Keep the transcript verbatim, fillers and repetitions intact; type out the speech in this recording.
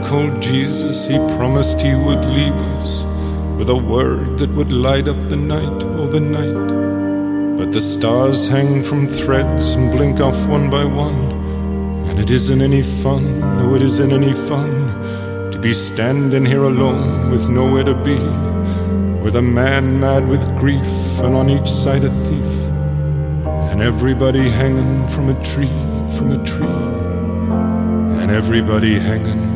called Jesus, he promised he would leave us with a word that would light up the night, oh the night. But the stars hang from threads and blink off one by one, and it isn't any fun, no it isn't any fun, to be standing here alone with nowhere to be, with a man mad with grief and on each side a thief, and everybody hanging from a tree, from a tree, and everybody hanging